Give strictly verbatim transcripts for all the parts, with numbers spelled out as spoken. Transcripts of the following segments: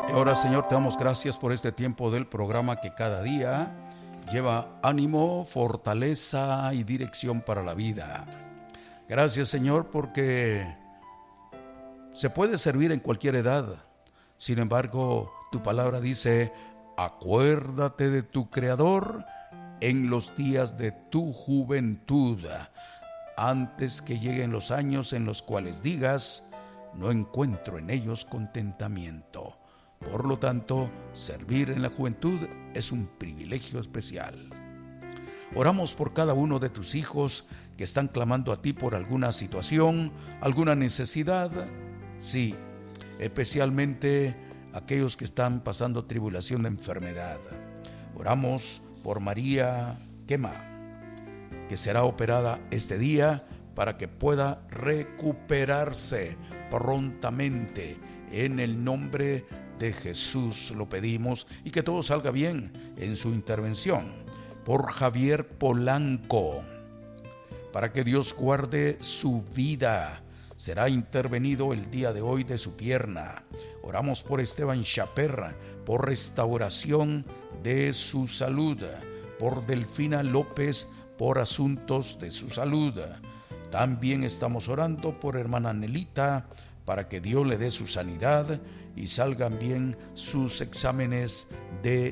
Y ahora, Señor, te damos gracias por este tiempo del programa que cada día lleva ánimo, fortaleza y dirección para la vida. Gracias, Señor, porque se puede servir en cualquier edad. Sin embargo, tu palabra dice: acuérdate de tu Creador en los días de tu juventud, antes que lleguen los años en los cuales digas: no encuentro en ellos contentamiento. Por lo tanto, servir en la juventud es un privilegio especial. Oramos por cada uno de tus hijos que están clamando a ti por alguna situación, alguna necesidad. Sí, especialmente aquellos que están pasando tribulación de enfermedad. Oramos por María Quema, que será operada este día para que pueda recuperarse prontamente. En el nombre de Jesús lo pedimos, y que todo salga bien en su intervención. Por Javier Polanco, para que Dios guarde su vida. Será intervenido el día de hoy de su pierna. Oramos por Esteban Chaperra, por restauración de su salud. Por Delfina López, por asuntos de su salud. También estamos orando por hermana Nelita, para que Dios le dé su sanidad y salgan bien sus exámenes de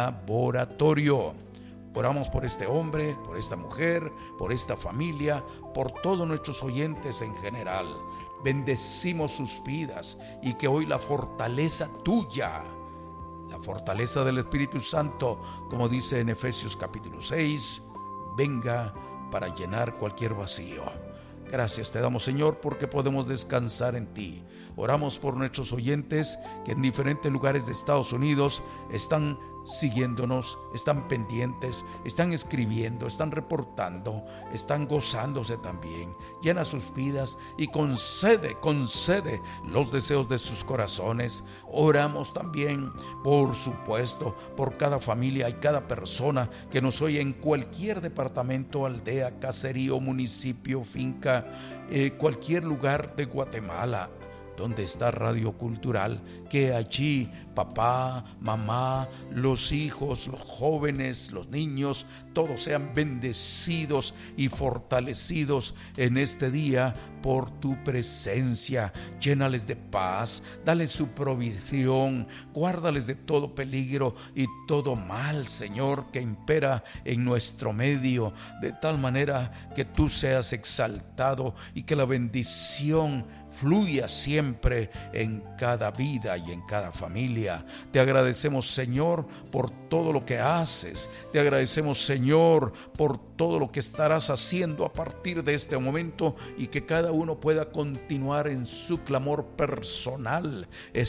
laboratorio. Oramos por este hombre, por esta mujer, por esta familia, por todos nuestros oyentes en general. Bendecimos sus vidas, y que hoy la fortaleza tuya, la fortaleza del Espíritu Santo, como dice en Efesios capítulo seis, venga para llenar cualquier vacío. Gracias te damos, Señor, porque podemos descansar en ti. Oramos por nuestros oyentes que en diferentes lugares de Estados Unidos están siguiéndonos, están pendientes, están escribiendo, están reportando, están gozándose también. Llena sus vidas y concede, concede los deseos de sus corazones. Oramos también, por supuesto, por cada familia y cada persona que nos oye en cualquier departamento, aldea, caserío, municipio, finca, eh, cualquier lugar de Guatemala donde está Radio Cultural, que allí papá, mamá, los hijos, los jóvenes, los niños, todos sean bendecidos y fortalecidos en este día por tu presencia. Llénales de paz, dales su provisión, guárdales de todo peligro y todo mal, Señor, que impera en nuestro medio, de tal manera que tú seas exaltado y que la bendición fluya siempre en cada vida y en cada familia. Te agradecemos, Señor, por todo lo que haces. Te agradecemos, Señor, por todo lo que estarás haciendo a partir de este momento, y que cada uno pueda continuar en su clamor personal,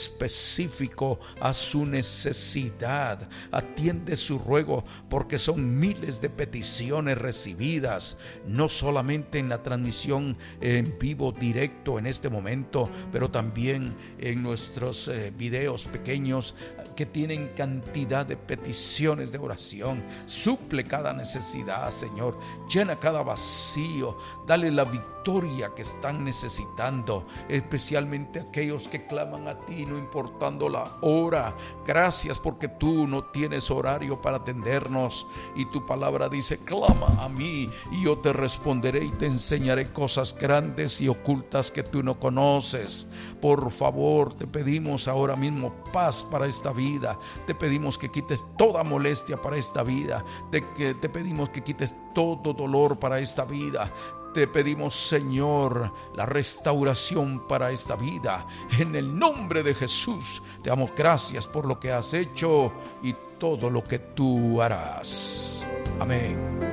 específico a su necesidad. Atiende su ruego, porque son miles de peticiones recibidas, no solamente en la transmisión en vivo directo en este momento, pero también en nuestros eh, videos pequeños que tienen cantidad de peticiones de oración. Suple cada necesidad, Señor. Llena cada vacío. Dale la victoria que están necesitando, especialmente aquellos que claman a ti, no importando la hora. Gracias porque tú no tienes horario para atendernos, y tu palabra dice: clama a mí y yo te responderé y te enseñaré cosas grandes y ocultas que tú no conoces. Por favor, te pedimos ahora mismo paz para esta vida. Te pedimos que quites toda molestia para esta vida. De que te pedimos que quites todo dolor para esta vida. Te pedimos, Señor, la restauración para esta vida. En el nombre de Jesús, te damos gracias por lo que has hecho y todo lo que tú harás. Amén.